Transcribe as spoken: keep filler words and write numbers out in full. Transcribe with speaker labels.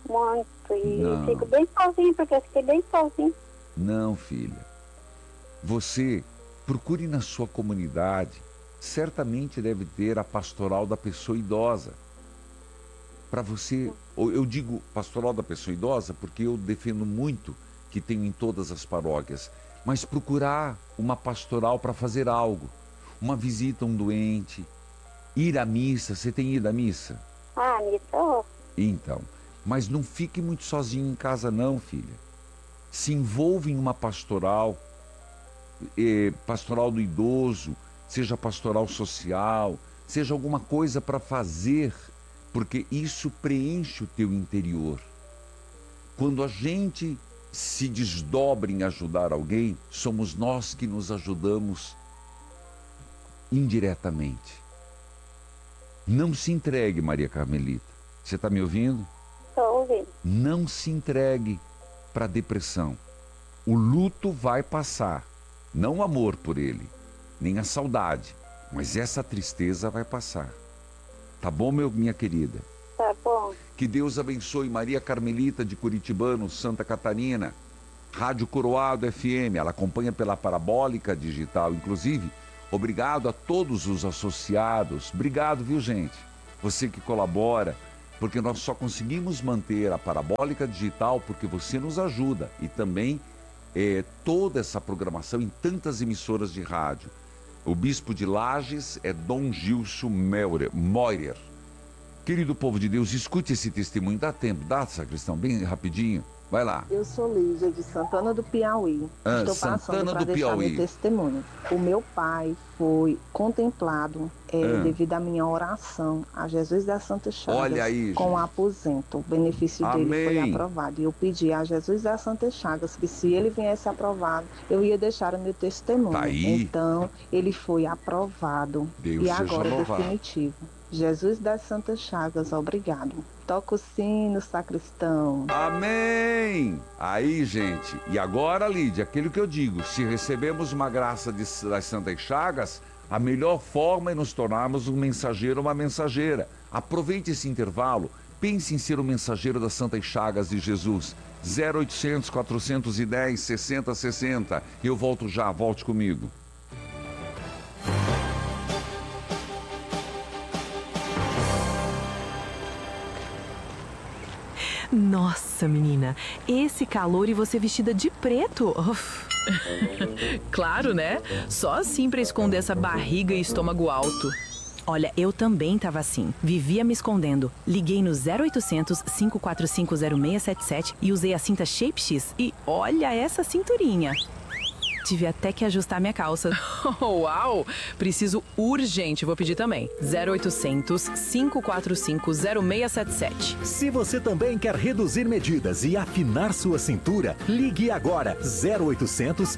Speaker 1: muito. E
Speaker 2: Não.
Speaker 1: fico bem sozinha, porque eu fiquei bem sozinha.
Speaker 2: Não, filha. Você procure na sua comunidade, certamente deve ter a pastoral da pessoa idosa. Para você, eu digo pastoral da pessoa idosa porque eu defendo muito que tem em todas as paróquias, mas procurar uma pastoral para fazer algo, uma visita a um doente, ir à missa. Você tem ido à missa?
Speaker 1: Ah, missa.
Speaker 2: Então, mas não fique muito sozinho em casa não, filha. Se envolva em uma pastoral, eh, pastoral do idoso, seja pastoral social, seja alguma coisa para fazer, porque isso preenche o teu interior. Quando a gente se desdobra em ajudar alguém, somos nós que nos ajudamos indiretamente. Não se entregue, Maria Carmelita. Você está me ouvindo?
Speaker 1: Estou ouvindo.
Speaker 2: Não se entregue para a depressão. O luto vai passar. Não o amor por ele, nem a saudade, mas essa tristeza vai passar. Tá bom, meu, minha querida?
Speaker 1: Tá bom.
Speaker 2: Que Deus abençoe Maria Carmelita de Curitibano, Santa Catarina. Rádio Coroado F M, ela acompanha pela parabólica digital, inclusive. Obrigado a todos os associados. Obrigado, viu, gente? Você que colabora, porque nós só conseguimos manter a parabólica digital porque você nos ajuda. E também é, toda essa programação em tantas emissoras de rádio. O bispo de Lages é Dom Gilson Moirer. Querido povo de Deus, escute esse testemunho. Dá tempo, dá, sacristão, bem rapidinho. Vai lá.
Speaker 3: Eu sou Lígia de Santana do Piauí.
Speaker 2: Ah,
Speaker 3: Estou
Speaker 2: Santana
Speaker 3: passando para
Speaker 2: do
Speaker 3: deixar
Speaker 2: Piauí.
Speaker 3: meu testemunho. O meu pai foi contemplado é,
Speaker 2: Ah.
Speaker 3: devido à minha oração a Jesus das Santas Chagas.
Speaker 2: Olha aí,
Speaker 3: com
Speaker 2: gente.
Speaker 3: aposento. O benefício
Speaker 2: Amém.
Speaker 3: dele foi aprovado. E eu pedi a Jesus das Santas Chagas que se ele viesse aprovado, eu ia deixar o meu testemunho.
Speaker 2: Tá aí.
Speaker 3: Então, ele foi aprovado.
Speaker 2: Deus
Speaker 3: e
Speaker 2: seja
Speaker 3: agora é
Speaker 2: louvado.
Speaker 3: definitivo. Jesus das Santas Chagas, obrigado. Toca o sino, sacristão.
Speaker 2: Amém! Aí, gente, e agora, Lídia, aquilo que eu digo, se recebemos uma graça de, das Santas Chagas, a melhor forma é nos tornarmos um mensageiro ou uma mensageira. Aproveite esse intervalo, pense em ser o mensageiro das Santas Chagas de Jesus. zero oitocentos, quatrocentos e dez, sessenta sessenta. Eu volto já, volte comigo.
Speaker 4: Nossa, menina, esse calor e você vestida de preto. Uf.
Speaker 5: Claro, né? Só assim pra esconder essa barriga e estômago alto.
Speaker 4: Olha, eu também tava assim, vivia me escondendo. Liguei no zero oitocentos, cinco quatro cinco, zero seis sete sete e usei a cinta Shape X. E olha essa cinturinha. Tive até que ajustar minha calça.
Speaker 5: Uau! Preciso urgente, vou pedir também. zero oitocentos, cinco quatro cinco, zero seis sete sete.
Speaker 6: Se você também quer reduzir medidas e afinar sua cintura, ligue agora zero oitocentos,